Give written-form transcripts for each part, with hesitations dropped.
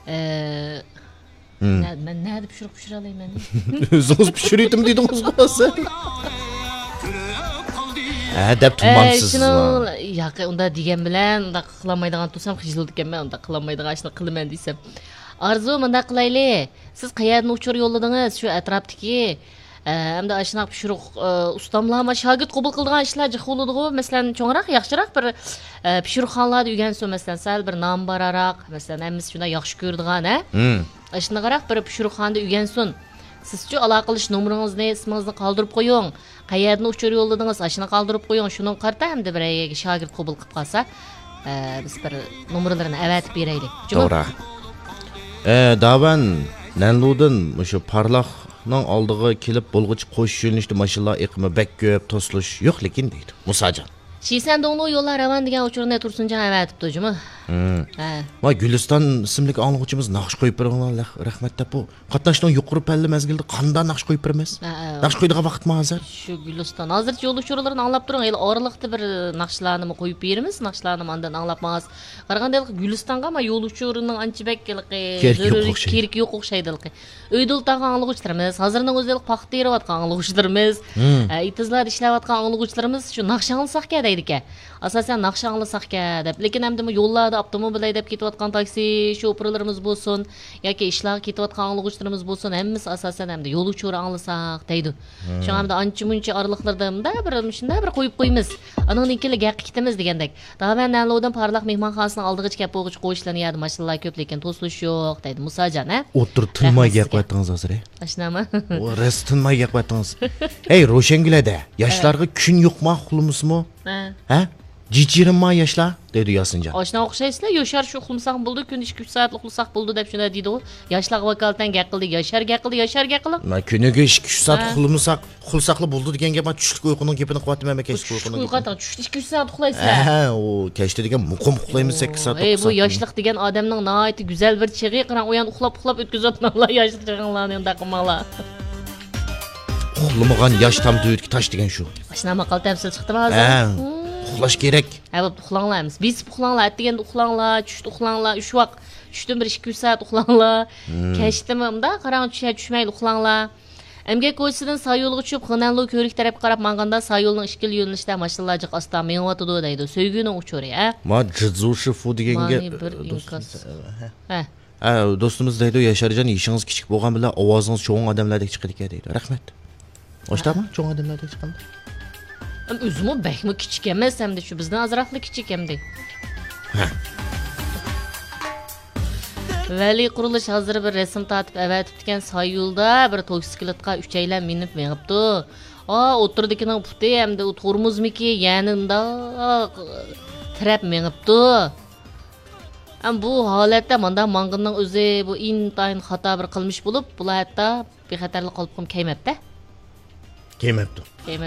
Ben nerede pişirip alayım Özünüz pişiriydim dediniz burası. Dep tutmamışsınız. Şunu ya onda degen bilen onda qılamaydigan tursam xijil diken ben onda qılamaydigan işni qılaman desem. Arzu mında qılaylı. Siz qayerdan uçur yolladınız şu atrapdaki hem de aşınaq pişiruq ustamlama şagird qabul qildigan ishlar jiq bo'ladi-ku. Masalan, cho'ngroq, yaxshiroq bir pishirxonalarda o'rgansa, masalan, sal bir nom bararoq, masalan, hammamiz shunday yaxshi ko'radigan, shunday qaraq bir pishirxonada o'rgansin. Sizchi aloqalish nomeringizni, ismingizni qoldirib qo'ying. Qayerdan uchur yolladingiz, ashuni qoldirib qo'ying. Shuni qarta hamda bir shogird qabul qilib qolsa, biz bir nomerlarini avatib beraylik. To'g'ri. Davan Nanludan shu parlaq nang oldiga kelib bo'lg'ich qo'shish yo'nalishda mashinalar iqimi bak ko'p to'silish yo'q lekin deydi Musajon. Shisan donglu yo'llar ravan degan uchurni Tursunjon avatibdi juma. Ma Guliston ismli anglag'uchimiz naqsh qo'yib beringlar, rahmat deb bu. Qatnashdan yuqori palla mazgilda qanday naqsh qo'yib beramiz? Naqsh qo'ydigan vaqtmi hozir? Shu Guliston hozircha yo'l uchurlarini anglab turing, el oraliqda bir naqshlarni qo'yib beramiz, naqshlarni mendan anglabmas. Qaraganda Gulistonga ma yo'l uchurining ancha bakkiligi, kerak yo'q o'xshaydiligi. Uydultaga anglag'uchlarimiz, hozirning o'zida paxta yerayotgan anglag'uchlarimiz, itizlar ishlayotgan anglag'uchlarimiz shu naqsh anglsak deydi-ki. Asosan naqsh anglasak deb, lekin hamda yo'llarda avtomobil haydab ketayotgan taksi shoferlarimiz bo'lsin yoki ishlarga ketayotgan anglag'uchlarimiz bo'lsin, hammasi asosan hamda yo'l uchuri anglasak deydi. Shu hamda ancha-muncha oraliqlarda shunday bir qo'yib qo'yamiz. Aningdan keyin gaqqa ketamiz degandek. Davan Nanludan parlaq mehmonxonasining oldigacha kelib o'g'ich qo'yishlarni yadi mashinalar ko'p, lekin to'silish yo'q deydi Musajon, O'tir tinmay gap aytdingiz hozir. Ashnami? O rest tinmay gap aytdingiz. Ey Roshangilada, yoshlarga kun yo'qmi, xulmusmi? Ha? Jijirinma yoshlar dedi Yasinjon. Oshna o'xshaysizlar, yoshar shu xulmsaq bo'ldi, kun 2-3 soat uxlasak bo'ldi deb shunday deydi u. Yoshlar vakolatan gap qildi, yoshar gap qildi. Men kuniga 2-3 soat xulsaqli bo'ldi degan gap, men tushlik uyquning gapini qilyapman, men kechki uyquning. Uyquda tushlik 2-3 soat uxlaysizlar. O kechda degan muqim uxlaymiz 8 soat. Bu yoshlik degan odamning nihoyat go'zal bir chig'i, qaran o'yan uxlab o'tkazayotganlar yoshlik chig'inglarni endi qilmanglar. Uxlamagan yosh tam duyutga tash degan shu. Ashna maqol tamsil chiqdimi hozir? Uxlash kerak. Bo'pti, uxlanglarmiz. Biz uxlanglar, deganda uxlanglar, tushda uxlanglar, 3 vaqt, tushdan bir 2 soat uxlanglar. Kechdimda qarang tushmayli uxlanglar. Emgak ko'chasidan Sayyo'lga tushib, Xonanlu ko'rik tarafga qarab manganda Sayyo'lning ikkili yo'nalishida mashinalar jiq asta menyapti deydi. So'yguning uchuri, Ma Jizushi fu deganga bir inkas. Do'stimiz deydi, Yasharjon, ishingiz kichik bo'lgan bilan ovozingiz cho'ng odamlardek chiqadi ekan deydi. Rahmat. Oshdami? Cho'ng odamlardek chiqadi. O'zim bakmi kichik emas, hamda shu bizdan azroqli kichik hamda. Vali qurilish hozir bir rasm tatib avatibdigan Sayyo'lda bir toksikletga 3 aylan minib menibdi. O'tirdikining puti hamda u tormuzmiki yanında trap menibdi. Bu holatda menda mang'inning o'zi bu intayin xato bir qilmish bo'lib, bular hatto bexatarlik qolib kelmabdi. Kelmabdi.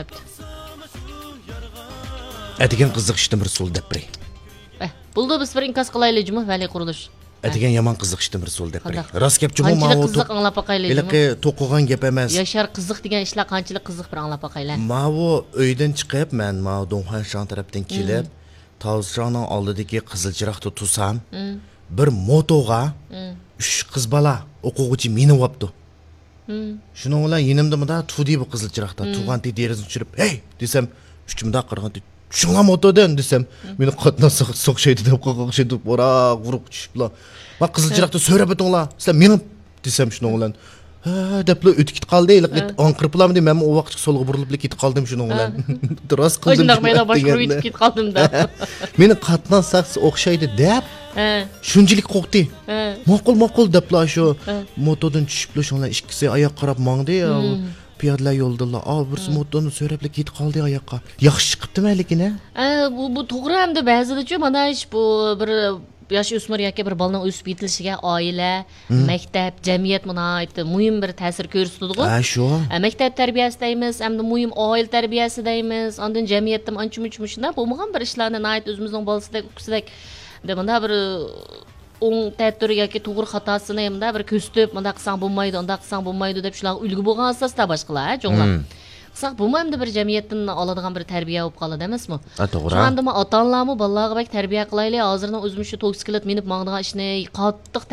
Atigan qiziq ishdan bir so'l deb biray. Bo'ldi, biz bir inkas qilaylik juma vali qurilish. Atigan yomon qiziq ishdan bir so'l deb biray. Rost gap juma qanchalik qiziq anglab boqaylik. Lekin to'qigan gap emas. Yashar qiziq degan ishlar qanchalik qiziq bir anglab boqaylar. Mavo uydan chiqib, men Donxan tarafdan kelib, Tavshanning oldidagi qizilchiroqda tursam, bir motoga 3 qiz bola o'quvchi minib Shuning bilan yenimda tudi bu qizilchiroqda turgan derazni tushirib, "Hey!" desam, uchimda qirg'an "Shunga motodan" desam, meni qatnasa so'qshaydi deb qo'rqishdi, o'raq urib tushiblar. Men qizilchiroqda so'rab o'tinglar, sizlar minib desam shuning bilan deblar o'tib ketib qoldi. Anqirplam deb men u vaqtga solga burilib ketib qoldim shuning bilan. Rost qildim. Shunday meni boshqa o'tib ketib qoldim da. Meni qatnasa o'xshaydi deb shunchalik qo'rqdi. Ma'qul deblar shu motodan tushiblar shunlar ikkisi oyoq qarab mangdi. Piyodalar yo'ldalar. Bir motoni so'rab ketib qoldi oyoqqa. Yaxshi chiqibdimi lekin bu to'g'ri hamda ba'zida mana bu bir yosh o'smir yoki bir bolaning o'sib yetilishiga oila, maktab, jamiyat munoyati muhim bir ta'sir ko'rsatadi-ku. Shu. Maktab tarbiyasi deymiz, hamda muhim oila tarbiyasi deymiz. Ondan jamiyatda ancha-muncha shunday bo'lmagan bir ishlarni nihoyat o'zimizning bolasidek, o'qisidek demanda bir o'ng ta'tir yoki to'g'ri xatosini hamda bir ko'rsatib, bunda qilsang bo'lmaydi, unda qilsang bo'lmaydi deb shular ulgu bo'lgan asosda boshqalar, jo'nglar. Qilsak bu ham bir jamiyatdan oladigan bir tarbiya bo'lib qoladi emasmi? To'g'ri. Shunda ota-onalarmi bolalarga tarbiya qilaylik. Hozirning o'zimiz shu toksiklet minib mangdigan ishni qattiq